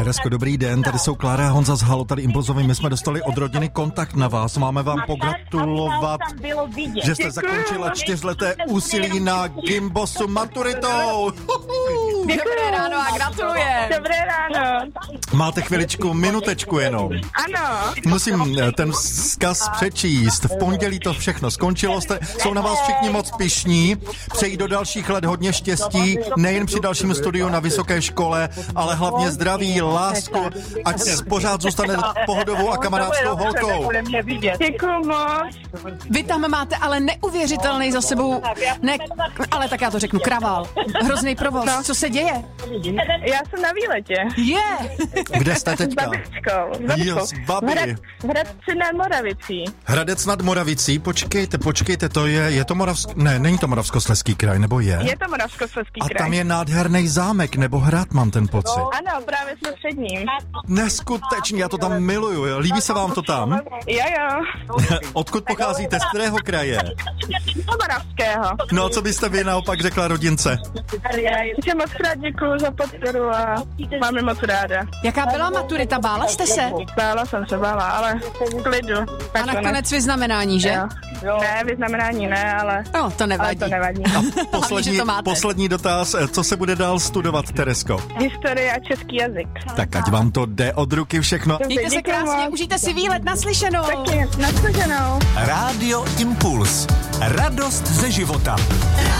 Teresko, dobrý den, tady jsou Klára a Honza z Halo, tady Impulzový. My jsme dostali od rodiny kontakt na vás. Máme vám pogratulovat, že jste zakončila 4leté úsilí na Gimbosu maturitou. Dobré ráno a gratulujem. Dobré ráno. Máte chviličku, minutečku jenom. Ano. Musím ten vzkaz přečíst. V pondělí to všechno skončilo, jsou na vás všichni moc pyšní, přeji do dalších let hodně štěstí, nejen při dalším studiu na vysoké škole, ale hlavně zdraví, lásku, ať pořád zůstane pohodovou a kamarádskou holkou. Děkuju moc. Vy tam máte ale neuvěřitelný za sebou, ne, ale tak já to řeknu, kravál. Hrozný provoz. No. Co se děje? Já jsem na výletě. Kde jste teďka? S babičkou. Jo, s babi. Hradci nad Moravicí. Hradec nad Moravicí, počkejte, to je to ne, není to Moravskoslezský kraj, nebo je? Je to Moravskoslezský kraj. A tam je nádherný zámek, nebo hrad, mám ten pocit. Ano, právě jsme před ním. Neskutečně, já to tam miluju, líbí se vám to tam? Jo. Odkud pocházíte, z kterého kraje? Moravského. No a co byste vy naopak řekla rodince? Že moc krát děkuju za podporu a máme moc ráda. Jaká byla maturita, bála jste se? Bála jsem se, ale v klidu. A nakonec vyznamenání, že? Ne, vyznamenání ne, ale... No, to nevadí. Ale to nevadí. A poslední dotaz, co se bude dál studovat, Teresko? Historie a český jazyk. Tak ať vám to jde od ruky všechno. Mějte se krásně, užijte si výlet, naslyšenou. Taky, naslyšenou. Rádio Impuls. Radost ze života.